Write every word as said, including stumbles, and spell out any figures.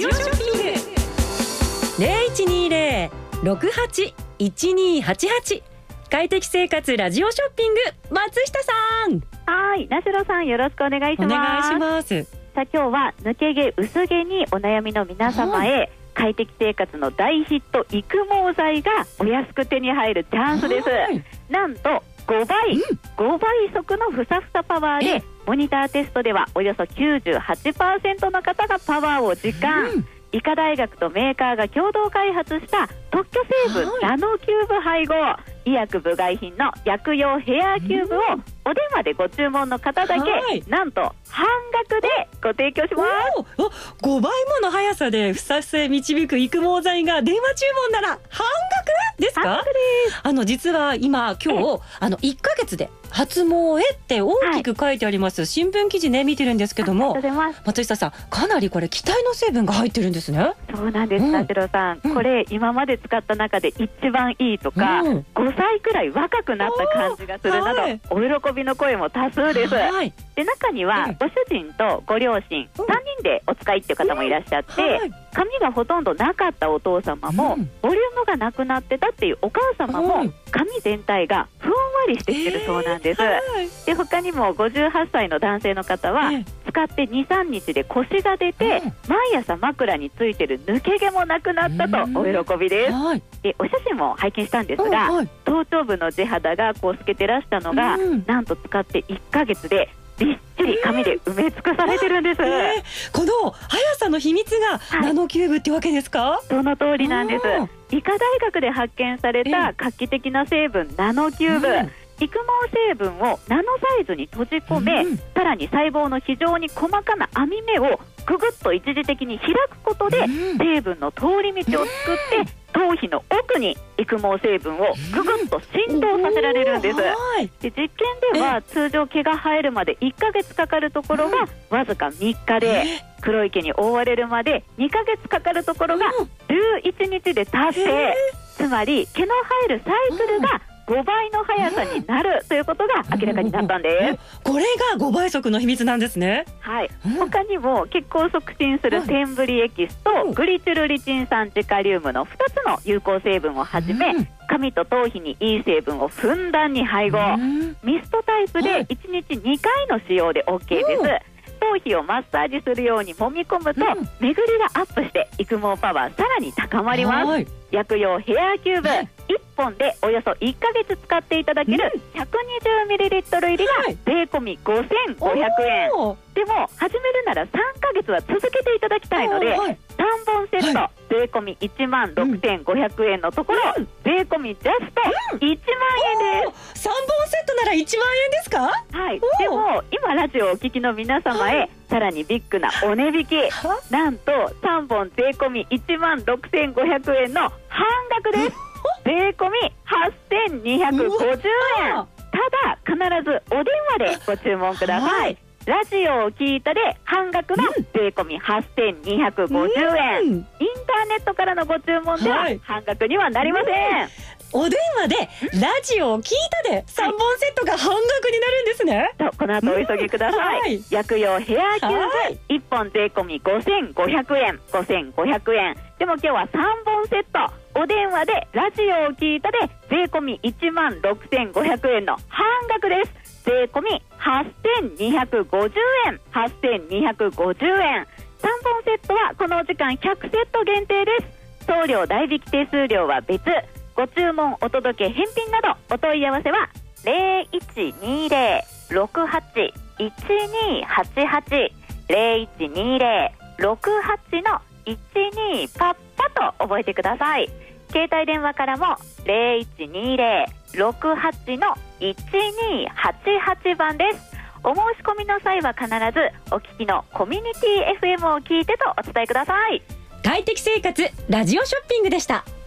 ジオショッピング ゼロいちにゼロ ろくはち いちにはちはち 快適生活ラジオショッピング、松下さん。 はい、なしろさん、よろしくお願いします。 お願いします。 さあ、今日は抜け毛薄毛にお悩みの皆様へ、はい、快適生活の大ヒット育毛剤がお安く手に入るチャンスです。なんとごばい、うん、ごばい速のふさふさパワーで、モニターテストではおよそ きゅうじゅうはちパーセント の方がパワーを実感、うん、医科大学とメーカーが共同開発した特許成分、はい、ナノキューブ配合医薬部外品の薬用ヘアキューブをお電話でご注文の方だけ、はい、なんと半額でご提供します。 ごばいもの速さでふさふさへ導く育毛剤が電話注文なら半額ですか？ 半額です。 あの実は今今日あのいっかげつで発毛へって大きく書いてあります、はい、新聞記事ね見てるんですけども、松下さん、かなりこれ期待の成分が入ってるんですね。 そうなんです、なしろさん、うん、これ今まで使った中で一番いいとか、うん、ごさいくらい若くなった感じがするなど、はい、お喜びの声も多数です、はい、で中にはご主人とご両親、うん、さんにんでお使いっていう方もいらっしゃって、うんはい、髪がほとんどなかったお父様も、うん、ボリュームがなくなってたっていうお母様も、うん、髪全体がふんわりしてきてるそうなんです、えーはい、で他にもごじゅうはっさいの男性の方は、えー、使ってにさんにちで腰が出て、うん、毎朝枕についてる抜け毛もなくなったとお喜びです、はい、でお写真も拝見したんですが、はい、頭頂部の地肌がこう透けてらしたのが、うん、なんと使っていっかげつでびっちり髪で埋め尽くされてるんです、えー、この速さの秘密がナノキューブってわけですか？ はい、その通りなんです。医科大学で発見された画期的な成分、ナノキューブ、うん、育毛成分をナノサイズに閉じ込め、うん、さらに細胞の非常に細かな網目をぐぐっと一時的に開くことで、うん、成分の通り道を作って、うん、頭皮の奥に育毛成分をぐぐっと浸透させられるんです、うん、で実験では通常毛が生えるまでいっかげつかかるところがわずかみっかで、黒い毛に覆われるまでにかげつかかるところがじゅういちにちで達成、つまり毛の生えるサイクルがごばいの速さになるということが明らかになったんです。 これがごばい速の秘密なんですね。 はい、他にも血行を促進するテンブリエキスとグリチルリチン酸ジカリウムのふたつの有効成分をはじめ、髪と頭皮にいい成分をふんだんに配合、ミストタイプでいちにちにかいの使用で オーケー です。頭皮をマッサージするように揉み込むと、うん、巡りがアップして育毛パワーさらに高まります。薬用ヘアキューブ、いっぽんでおよそいっかげつ使っていただける ひゃくにじゅうミリリットル 入りが税込みごせんごひゃくえん、でも始めるならさんかげつは続けていただきたいので、さんぼんセット、はい、税込みいちまんろくせんごひゃくえんのところ、うん、税込みジャストいちまんえんです。 さんぼんセットならいちまんえんですか？ はい、でも今ラジオをお聞きの皆様へ、はい、さらにビッグなお値引き、なんとさんぼん税込みいちまんろくせんごひゃくえんの半額です。税込みはっせんにひゃくごじゅうえん。ただ必ずお電話でご注文ください、はい、ラジオを聞いたで半額の税込みはっせんにひゃくごじゅうえん、うん、インターネットからのご注文では半額にはなりません、はい、 お電話でラジオを聞いたでさんぼんセットが半額になるんですね。 とこの後お急ぎください、はい、薬用ヘアキューブいっぽん税込みごせんごひゃくえん、ごせんごひゃくえんでも今日はさんぼんセット、お電話でラジオを聞いたで税込みいちまんろくせんごひゃくえんの半額です。税込みはっせんにひゃくごじゅうえん、はっせんにひゃくごじゅうえん、さんぼんセットはこのお時間ひゃくセット限定です。送料代引き手数料は別。ご注文お届け返品などお問い合わせはゼロいちにゼロ ろくはち いちにはちはち ゼロいちにゼロ ろくはち のいちにパッパと覚えてください。携帯電話からもゼロいちにゼロ ろくはち のいちにはちはちばんです。お申し込みの際は必ずお聞きのコミュニティ エフエム を聞いてとお伝えください。 快適生活ラジオショッピングでした。